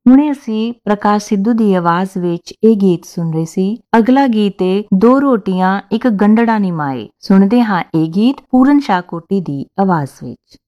ਹੁਣੇ ਅਸੀਂ ਪ੍ਰਕਾਸ਼ ਸਿੱਧੂ ਦੀ ਆਵਾਜ਼ ਵਿੱਚ ਇਹ ਗੀਤ ਸੁਣ ਰਹੇ ਸੀ। ਅਗਲਾ ਗੀਤ ਹੈ ਦੋ ਰੋਟੀਆਂ ਇੱਕ ਗੰਢੜਾ ਨੀ ਮਾਏ। ਸੁਣਦੇ ਹਾਂ ਇਹ ਗੀਤ ਪੂਰਨ ਸ਼ਾਹ ਕੋਟੀ ਦੀ ਆਵਾਜ਼ ਵਿੱਚ।